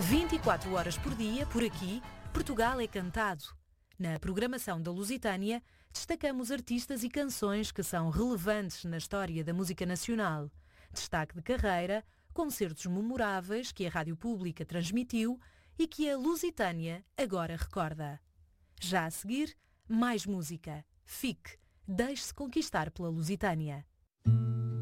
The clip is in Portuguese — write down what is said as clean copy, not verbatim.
24 horas por dia, por aqui, Portugal é cantado. Na programação da Lusitânia, destacamos artistas e canções que são relevantes na história da música nacional. Destaque de carreira, concertos memoráveis que a Rádio Pública transmitiu e que a Lusitânia agora recorda. Já a seguir, mais música. Fique, deixe-se conquistar pela Lusitânia.